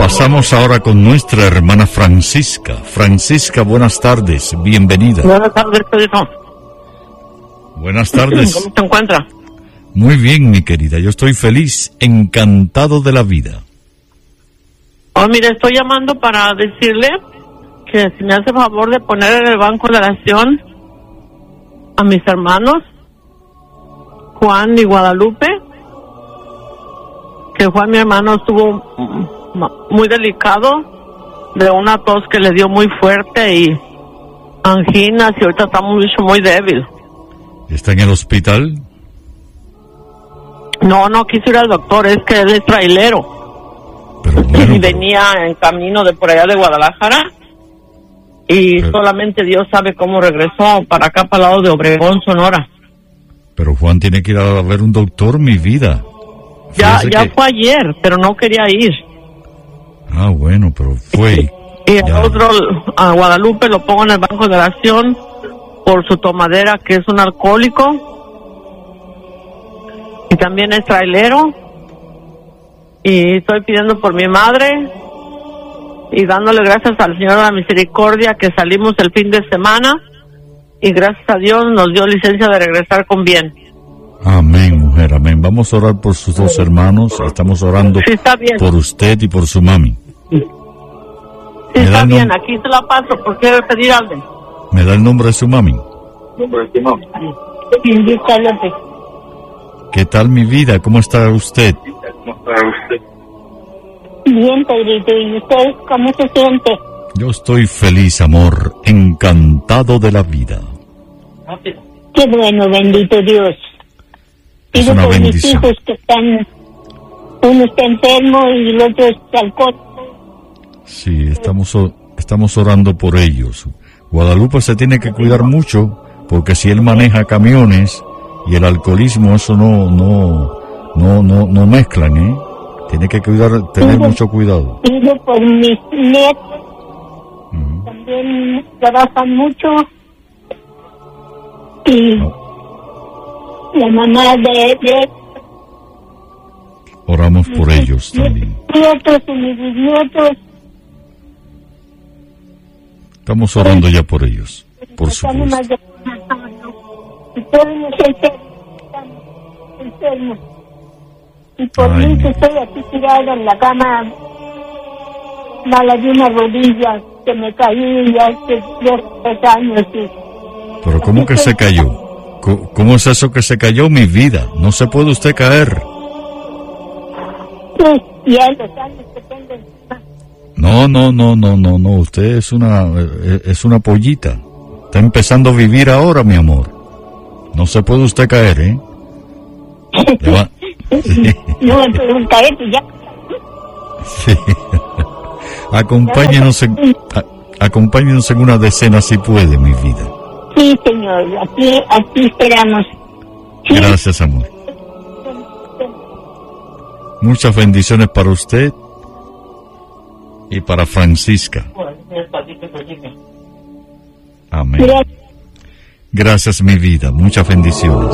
Pasamos ahora con nuestra hermana Francisca. Francisca, buenas tardes, bienvenida. Buenas tardes, Pedro. Buenas tardes. ¿Cómo se encuentra? Muy bien, mi querida, yo estoy feliz, encantado de la vida. Oh, mire, estoy llamando para decirle que si me hace favor de poner en el banco de oración a mis hermanos, Juan y Guadalupe, que Juan, mi hermano, estuvo muy delicado de una tos que le dio muy fuerte y anginas y ahorita está muy débil. ¿Está en el hospital? No quiso ir al doctor, es que él es trailero. Pero bueno, y venía en camino de por allá de Guadalajara y solamente Dios sabe cómo regresó para acá, para el lado de Obregón, Sonora. Pero Juan tiene que ir a ver un doctor, mi vida. Ya fue ayer, pero no quería ir. Ah, bueno, pero fue. Y el otro, a Guadalupe, lo pongo en el banco de oración por su tomadera, que es un alcohólico. Y también es trailero. Y estoy pidiendo por mi madre y dándole gracias al Señor de la Misericordia que salimos el fin de semana y gracias a Dios nos dio licencia de regresar con bien. Amén, mujer, amén. Vamos a orar por sus dos hermanos. Estamos orando por usted y por su mami. Sí, está bien, aquí se la paso porque quiero pedir algo. ¿Me da el nombre de su mami? Indita López. ¿Qué tal, mi vida? ¿Cómo está usted? Bien, Pedrito, ¿y usted cómo se siente? Yo estoy feliz, amor, encantado de la vida. Qué bueno, bendito Dios. Es Pido una por mis bendición. hijos que están, uno está enfermo y el otro está alcohólico. Sí, estamos orando por ellos. Guadalupe se tiene que cuidar mucho porque si él maneja camiones y el alcoholismo, eso no mezclan, ¿eh? Tiene que tener mucho cuidado. Pido por mis nietos, también trabajan mucho, y la mamá de Oramos por ellos también. nietos y mis bisnietos. Estamos orando ya por ellos, por supuesto. Y todos los enfermos. Y por mí que estoy aquí tirada en la cama, mala de una rodilla, que me caí hace 2 años. Pero ¿cómo que se cayó? ¿Cómo es eso que se cayó, mi vida? No se puede usted caer. Sí, y a los años que tengo encima. No, usted es una pollita. Está empezando a vivir ahora, mi amor. No se puede usted caer, ¿eh? No me preguntaré, pues ya. Sí. Acompáñenos en una decena si puede, mi vida. Sí, señor, aquí esperamos. Sí. Gracias, amor. Muchas bendiciones para usted y para Francisca. Amén. Gracias, mi vida. Muchas bendiciones.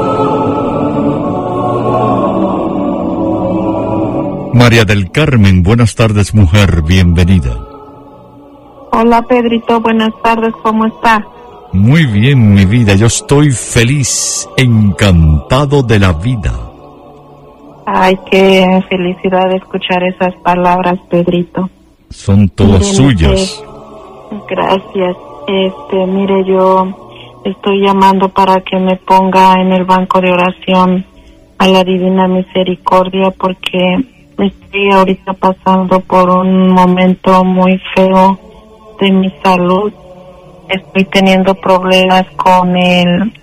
María del Carmen, buenas tardes, mujer, bienvenida. Hola, Pedrito, buenas tardes, ¿cómo está? Muy bien, mi vida, yo estoy feliz, encantado de la vida. Ay, qué felicidad de escuchar esas palabras, Pedrito. Son todas suyas. Gracias. Mire, yo estoy llamando para que me ponga en el banco de oración a la Divina Misericordia porque estoy ahorita pasando por un momento muy feo de mi salud. Estoy teniendo problemas con el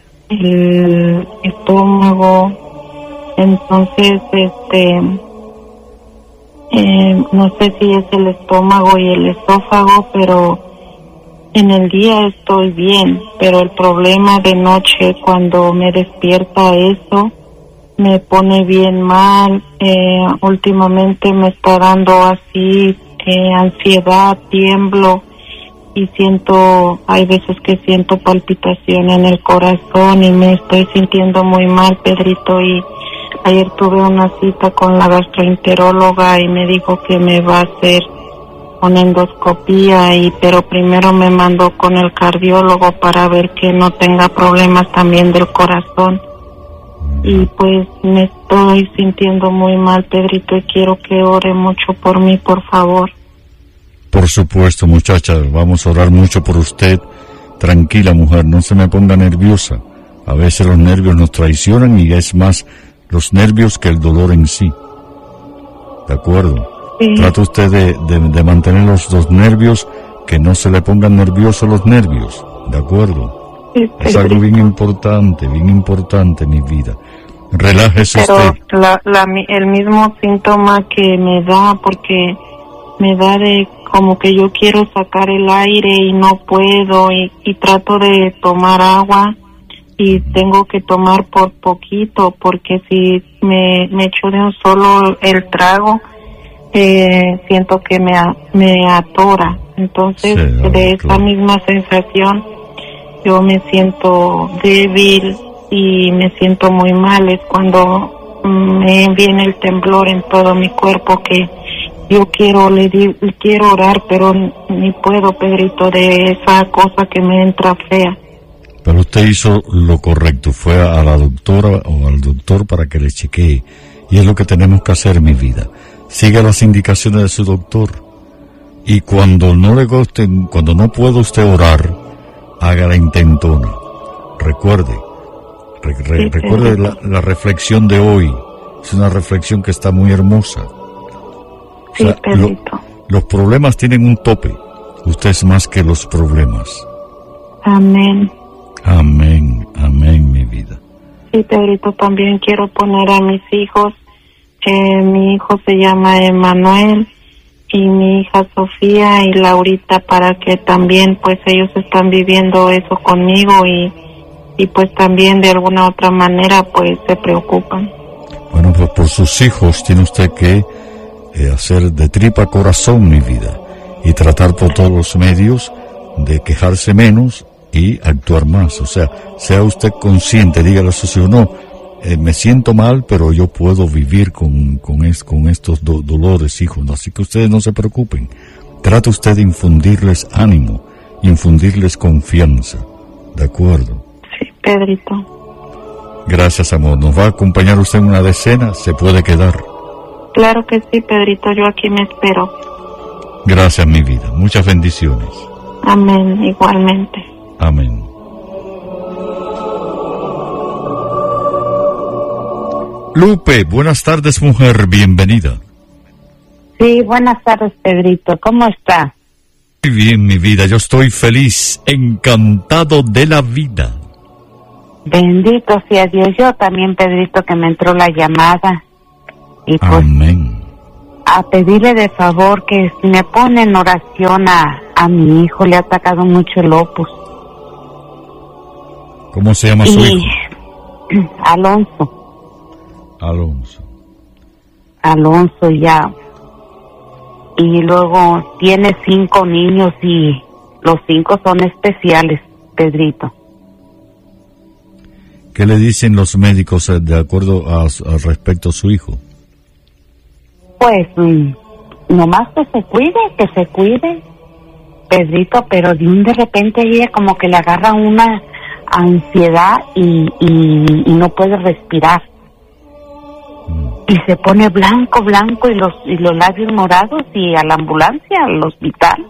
estómago. Entonces, no sé si es el estómago y el esófago, pero en el día estoy bien, pero el problema de noche cuando me despierta eso me pone bien mal. Últimamente me está dando así ansiedad, tiemblo y hay veces que siento palpitación en el corazón y me estoy sintiendo muy mal, Pedrito, y ayer tuve una cita con la gastroenteróloga y me dijo que me va a hacer una endoscopía, pero primero me mandó con el cardiólogo para ver que no tenga problemas también del corazón. Y pues me estoy sintiendo muy mal, Pedrito, y quiero que ore mucho por mí, por favor. Por supuesto, muchacha, vamos a orar mucho por usted. Tranquila, mujer, no se me ponga nerviosa. A veces los nervios nos traicionan y es más los nervios que el dolor en sí. ¿De acuerdo? Sí. Trata usted de mantener los nervios, que no se le pongan nerviosos los nervios. ¿De acuerdo? Sí, es algo bien importante, mi vida. Relájese usted. Pero el mismo síntoma que me da, porque me da de como que yo quiero sacar el aire y no puedo, y trato de tomar agua y tengo que tomar por poquito, porque si me echo de un solo el trago, siento que me atora. Entonces, de esa misma sensación, yo me siento débil y me siento muy mal. Es cuando me viene el temblor en todo mi cuerpo, que yo quiero orar, pero ni puedo, Pedrito, de esa cosa que me entra fea. Pero usted hizo lo correcto, fue a la doctora o al doctor para que le chequee, y es lo que tenemos que hacer, mi vida. Siga las indicaciones de su doctor, y cuando no le gusten, cuando no pueda usted orar, haga la intentona. Recuerde la reflexión de hoy. Es una reflexión que está muy hermosa. Sí, o sea, los problemas tienen un tope. Usted es más que los problemas. Amén. Amén, amén, mi vida. Sí, Pedrito, también quiero poner a mis hijos. Mi hijo se llama Emanuel y mi hija Sofía y Laurita, para que también pues ellos están viviendo eso conmigo y pues también de alguna otra manera pues se preocupan. Bueno, pues por sus hijos tiene usted que hacer de tripa corazón, mi vida, y tratar por todos los medios de quejarse menos y actuar más. O sea usted consciente, dígale a sus hijos, no, me siento mal, pero yo puedo vivir con estos dolores, hijos, ¿no? Así que ustedes no se preocupen. Trata usted de infundirles ánimo, infundirles confianza. ¿De acuerdo? Sí, Pedrito. Gracias, amor. ¿Nos va a acompañar usted en una decena? ¿Se puede quedar? Claro que sí, Pedrito, yo aquí me espero. Gracias, mi vida. Muchas bendiciones. Amén, igualmente. Amén. Lupe, buenas tardes, mujer, bienvenida. Sí, buenas tardes, Pedrito, ¿cómo está? Muy bien, mi vida, yo estoy feliz, encantado de la vida. Bendito sea Dios. Yo también, Pedrito, que me entró la llamada. Y pues, amén. A pedirle de favor que si me pone en oración a mi hijo, le ha atacado mucho el opus. ¿Cómo se llama su hijo? Alonso. Ya. Y luego tiene 5 niños y los 5 son especiales, Pedrito. ¿Qué le dicen los médicos de acuerdo a respecto a su hijo? Pues, nomás que se cuide, Pedrito, pero de repente ella como que le agarra una ansiedad y no puede respirar. Y se pone blanco y los labios morados, y a la ambulancia, al hospital.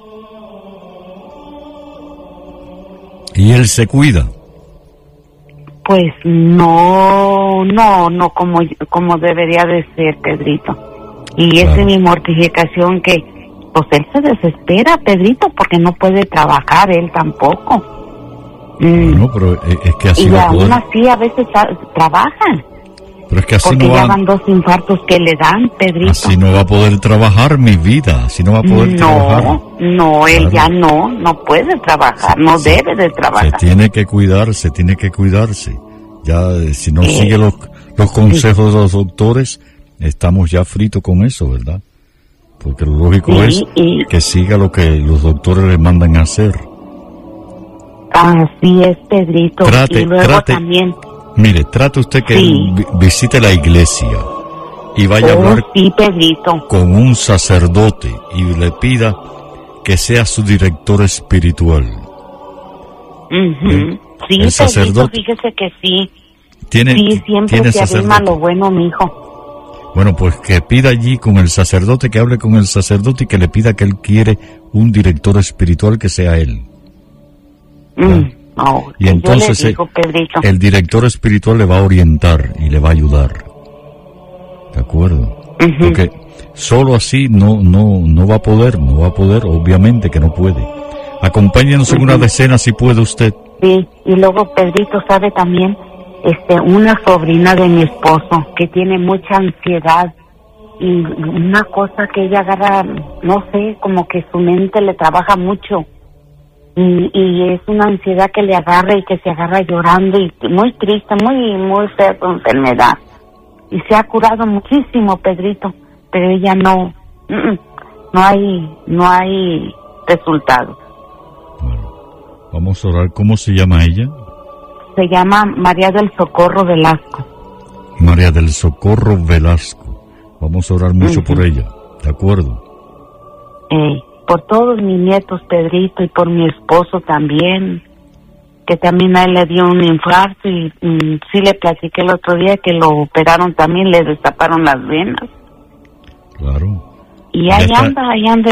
¿Y él se cuida? Pues no como debería de ser, Pedrito. Y claro. Esa es mi mortificación, que pues él se desespera, Pedrito, porque no puede trabajar él tampoco. No, pero es que así y va a aún poder... así a veces trabajan. Pero es que así porque no ya van 2 infartos que le dan, Pedrito. Así no va a poder trabajar, mi vida. Así no va a poder trabajar. No, él ya no puede trabajar, no debe de trabajar. Se tiene que cuidarse. Ya, si no sigue los consejos de los doctores, estamos ya fritos con eso, ¿verdad? Porque lo lógico es que siga lo que los doctores le mandan a hacer. Así es, Pedrito. Y luego también... Mire, trate usted que visite la iglesia y vaya a hablar Pedrito, con un sacerdote y le pida que sea su director espiritual. Sí, el sacerdote, Pedrito, fíjese que sí. Tiene siempre se arrima lo bueno, mijo. Bueno, pues que pida allí con el sacerdote, que hable con el sacerdote y que le pida que él quiere un director espiritual que sea él. Y entonces el director espiritual le va a orientar y le va a ayudar. ¿De acuerdo? Porque solo así no va a poder, obviamente que no puede. Acompáñenos en una decena si puede usted. Sí, y luego Pedrito sabe también una sobrina de mi esposo que tiene mucha ansiedad y una cosa que ella agarra, no sé, como que su mente le trabaja mucho y es una ansiedad que le agarra y que se agarra llorando y muy triste, muy fea su enfermedad y se ha curado muchísimo, Pedrito, pero ella no hay resultados. Bueno, vamos a orar. ¿Cómo se llama ella? Se llama María del Socorro Velasco. María del Socorro Velasco. Vamos a orar mucho por ella, ¿de acuerdo? Por todos mis nietos, Pedrito, y por mi esposo también, que también a él le dio un infarto y sí le platiqué el otro día que lo operaron también, le destaparon las venas. Claro. Y ahí anda.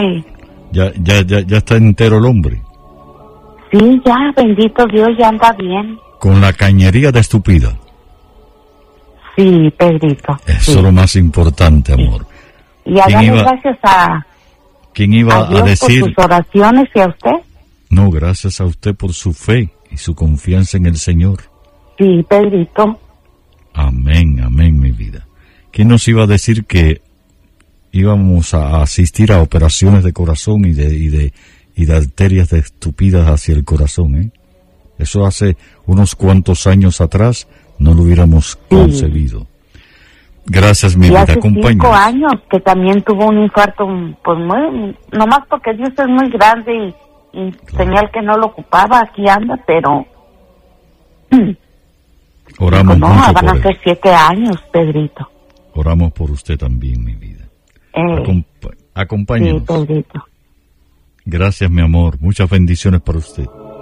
Ya está entero el hombre. Sí, ya, bendito Dios, ya anda bien. Con la cañería de estúpida. Sí, Pedrito. Eso es lo más importante, amor. Y a darle gracias a Dios a decir por sus oraciones y a usted. No, gracias a usted por su fe y su confianza en el Señor. Sí, Pedrito. Amén, mi vida. ¿Quién nos iba a decir que íbamos a asistir a operaciones de corazón y de arterias de estúpidas hacia el corazón, Eso hace unos cuantos años atrás no lo hubiéramos concebido. Gracias, mi vida. Hace 5 años que también tuvo un infarto, pues nomás porque Dios es muy grande y señal que no lo ocupaba, aquí anda, pero oramos mucho van por a ser 7 años, Pedrito. Oramos por usted también, mi vida. Acompáñenos. Sí, Pedrito. Gracias, mi amor. Muchas bendiciones para usted.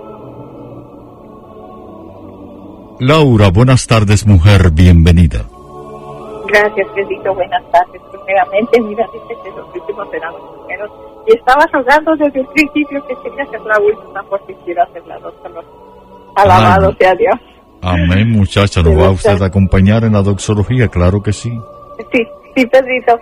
Laura, buenas tardes, mujer. Bienvenida. Gracias, Pedrito. Buenas tardes. Primeramente, mira, dice que los últimos serán los primeros. Y estabas hablando desde el principio que quería hacer la última, porque quiero hacer la 2. Alabado sea Dios. Amén, muchacha. ¿Nos va usted a acompañar en la doxología? Claro que sí. Sí, Pedrito.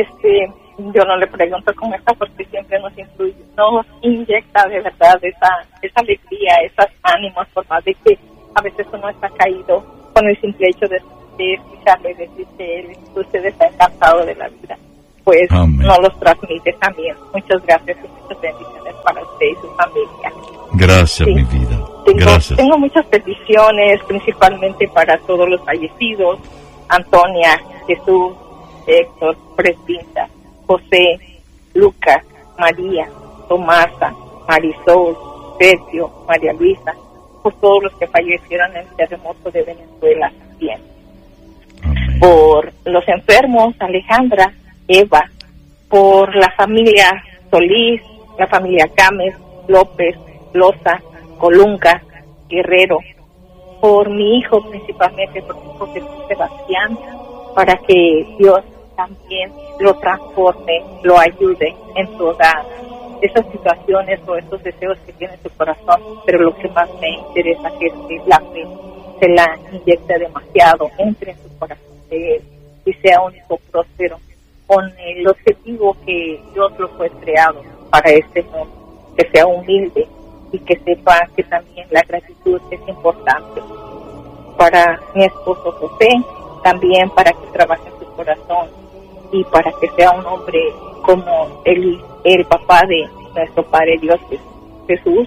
Yo no le pregunto cómo está porque siempre nos inyecta de verdad esa alegría, esos ánimos, por más de que a veces uno está caído con el simple hecho de escucharlo y decir que usted está encantado de la vida, pues amén. No los transmite también. Muchas gracias y muchas bendiciones para usted y su familia. Gracias, mi vida. Gracias. Tengo muchas peticiones, principalmente para todos los fallecidos: Antonia, Jesús, Héctor, Presbita, José, Lucas, María, Tomasa, Marisol, Sergio, María Luisa, por todos los que fallecieron en el terremoto de Venezuela también. Amén. Por los enfermos, Alejandra, Eva, por la familia Solís, la familia Gámez, López, Loza, Colunga, Guerrero, por mi hijo principalmente, por mi hijo Jesús Sebastián, para que Dios también lo transforme, lo ayude en todas esas situaciones o esos deseos que tiene su corazón, pero lo que más me interesa es que la fe se la inyecte demasiado, entre en su corazón de él y sea un hijo próspero, con el objetivo que Dios lo fue creado para este mundo, que sea humilde y que sepa que también la gratitud es importante. Para mi esposo José, también para que trabaje en su corazón y para que sea un hombre como el papá de nuestro Padre Dios Jesús,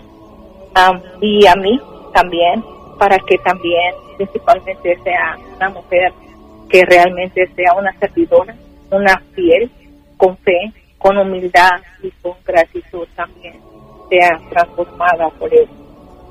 y a mí también, para que también principalmente sea una mujer que realmente sea una servidora, una fiel, con fe, con humildad y con gratitud también sea transformada por él.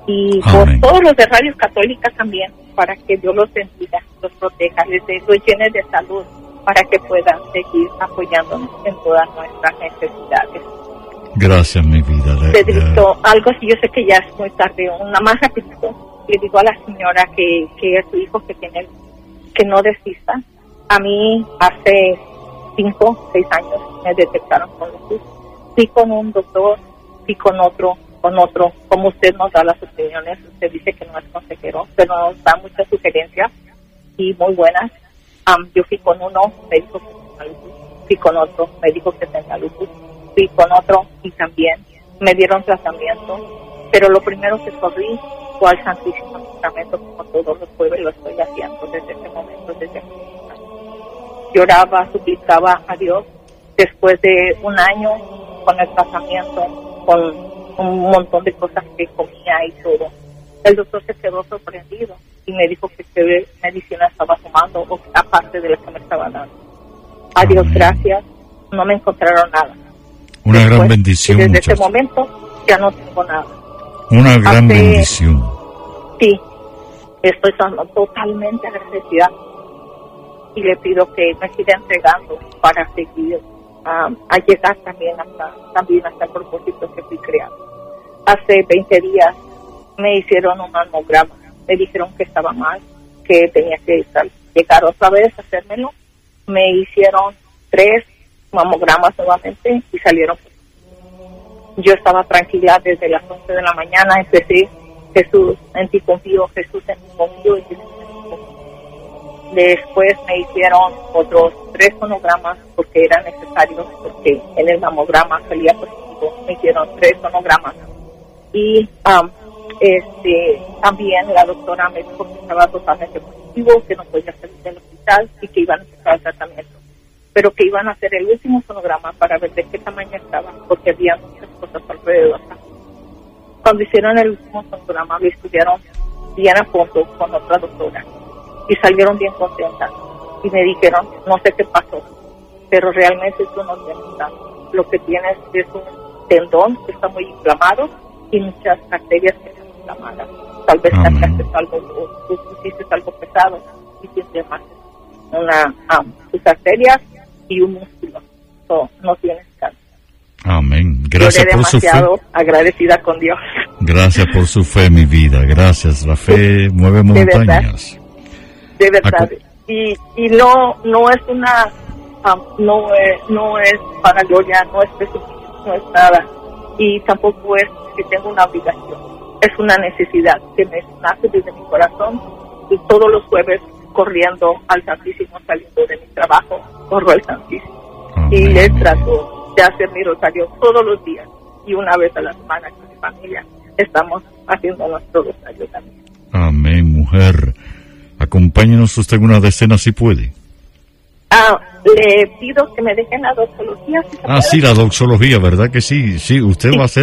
y Amén. por todos los de Radios Católicas también, para que Dios los bendiga, los proteja, los llene de salud, para que puedan seguir apoyándonos en todas nuestras necesidades. Gracias, mi vida. Pedrito, algo así, yo sé que ya es muy tarde, una más rapidito. Le digo a la señora que es su hijo que tiene, que no desista. A mí hace 5, 6 años me detectaron con lupus. Fui con un doctor, fui con otro. Como usted nos da las opiniones, usted dice que no es consejero, pero nos da muchas sugerencias y muy buenas. Yo fui con uno, me dijo que tenía lupus. Fui con otro, me dijo que tenía lupus. Fui con otro y también me dieron tratamiento, pero lo primero que corrí fue al Santísimo Sacramento, como todos los jueves lo estoy haciendo desde ese momento, desde hace muchos años. Lloraba, suplicaba a Dios. Después de un año con el tratamiento, con un montón de cosas que comía y todo, el doctor se quedó sorprendido y me dijo que qué medicina estaba tomando, o aparte de la que me estaba dando. A Dios gracias, no me encontraron nada. Una Después, gran bendición, y desde muchacha. ese momento ya no tengo nada. Una gran bendición. Sí, estoy totalmente agradecida y le pido que me siga entregando para seguir a llegar también hasta el propósito que fui creado. Hace 20 días me hicieron un mamograma, me dijeron que estaba mal, que tenía que llegar otra vez a hacérmelo. Me hicieron 3 mamogramas nuevamente y salieron. Yo estaba tranquila desde las 11 de la mañana, empecé: Jesús, en ti confío, Jesús, en ti confío, en ti confío. Después me hicieron otros 3 sonogramas porque eran necesarios, porque en el mamograma salía positivo. Me hicieron 3 sonogramas y también la doctora me dijo que estaba totalmente positivo, que no podía salir del hospital y que iban a empezar el tratamiento, pero que iban a hacer el último sonograma para ver de qué tamaño estaba, porque había muchas cosas alrededor. Cuando hicieron el último sonograma, lo estuvieron bien a fondo con otra doctora y salieron bien contentas y me dijeron: no sé qué pasó, pero realmente tú no tienes nada. Lo que tienes es un tendón que está muy inflamado y muchas arterias que están inflamadas. Tal vez sacaste algo, o tú pusiste algo pesado y tienes más tus arterias y un músculo. No tienes cáncer. Amén. Gracias por su fe. Demasiado agradecida con Dios. Gracias por su fe, mi vida. Gracias. La fe mueve montañas. De verdad. Y no es una no es para gloria, no es presupuesto, no es nada. Y tampoco es que tengo una obligación. Es una necesidad que me nace desde mi corazón, y todos los jueves corriendo al Santísimo, saliendo de mi trabajo, corro al Santísimo. Amén. Y le trato de hacer mi rosario todos los días, y una vez a la semana con mi familia estamos haciendo nuestro rosario también. Amén, mujer. Acompáñenos usted en una decena si puede. Le pido que me dejen la doxología. Sí, la doxología, ¿verdad que sí? Sí, usted va a hacer